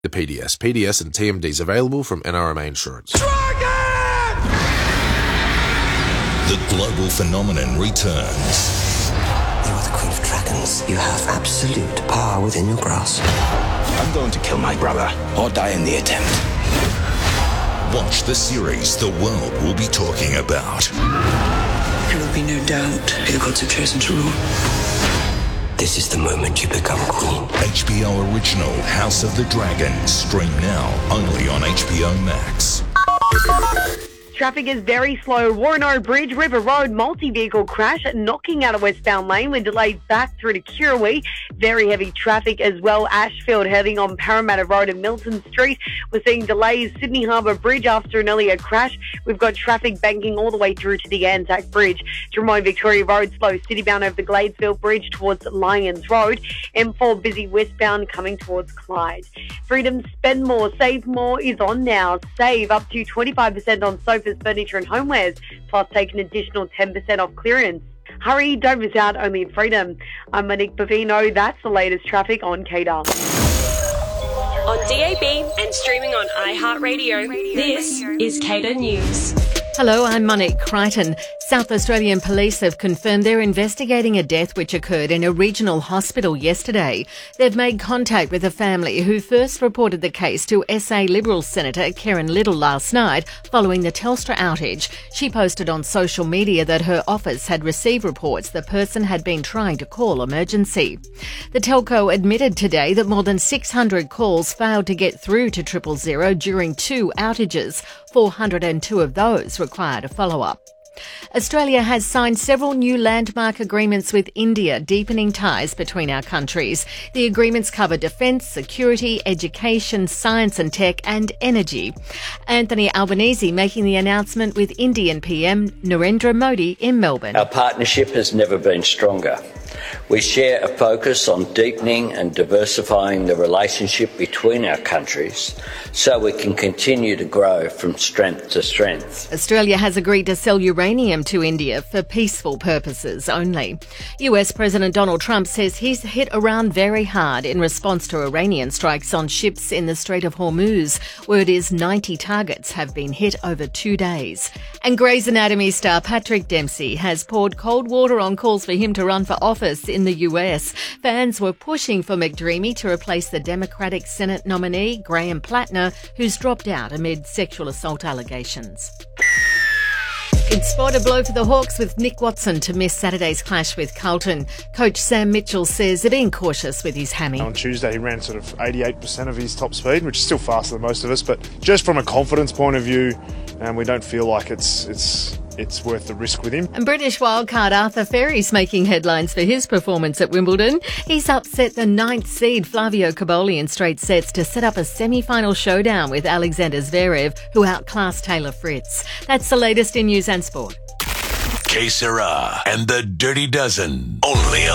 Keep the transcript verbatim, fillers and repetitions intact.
The P D S. P D S and T M Ds available from N R M A Insurance. Dragon! The global phenomenon returns. You are the Queen of Dragons. You have absolute power within your grasp. I'm going to kill my brother, or die in the attempt. Watch the series the world will be talking about. There will be no doubt who the gods have chosen to rule. This is the moment you become queen. H B O original House of the Dragon. Stream now only on H B O Max. Traffic is very slow. Warreno Bridge, River Road, multi-vehicle crash knocking out a westbound lane with delays back through to Kirrawee. Very heavy traffic as well. Ashfield heading on Parramatta Road and Milton Street. We're seeing delays. Sydney Harbour Bridge after an earlier crash. We've got traffic banking all the way through to the Anzac Bridge. Drummoyne Victoria Road slow. Citybound over the Gladesville Bridge towards Lyons Road. M four busy westbound coming towards Clyde. Freedom Spend More, Save More is on now. Save up to twenty-five percent on sofas, furniture and homewares, plus take an additional ten percent off clearance. Hurry, don't miss out, only at Freedom. I'm Monique Bavino. That's the latest traffic on K D A R. On D A B and streaming on iHeartRadio, this is K D A News. Hello, I'm Monique Crichton. South Australian police have confirmed they're investigating a death which occurred in a regional hospital yesterday. They've made contact with a family who first reported the case to S A Liberal Senator Karen Little last night following the Telstra outage. She posted on social media that her office had received reports the person had been trying to call emergency. The telco admitted today that more than six hundred calls failed to get through to triple zero during two outages. four hundred two of those required a follow-up. Australia has signed several new landmark agreements with India, deepening ties between our countries. The agreements cover defence, security, education, science and tech and energy. Anthony Albanese making the announcement with Indian P M Narendra Modi in Melbourne. Our partnership has never been stronger. We share a focus on deepening and diversifying the relationship between our countries so we can continue to grow from strength to strength. Australia has agreed to sell uranium to India for peaceful purposes only. U S President Donald Trump says he's hit Iran very hard in response to Iranian strikes on ships in the Strait of Hormuz. Word is ninety targets have been hit over two days. And Grey's Anatomy star Patrick Dempsey has poured cold water on calls for him to run for office in the U S. Fans were pushing for McDreamy to replace the Democratic Senate nominee, Graham Plattner, who's dropped out amid sexual assault allegations. In sport, a blow for the Hawks with Nick Watson to miss Saturday's clash with Carlton. Coach Sam Mitchell says they're being cautious with his hammy. On Tuesday, he ran sort of eighty-eight percent of his top speed, which is still faster than most of us. But just from a confidence point of view, um, we don't feel like it's it's it's worth the risk with him. And British wildcard Arthur Ferry's making headlines for his performance at Wimbledon. He's upset the ninth seed Flavio Cobolli in straight sets to set up a semi-final showdown with Alexander Zverev, who outclassed Taylor Fritz. That's the latest in news and sport. Que Sera and the Dirty Dozen. Only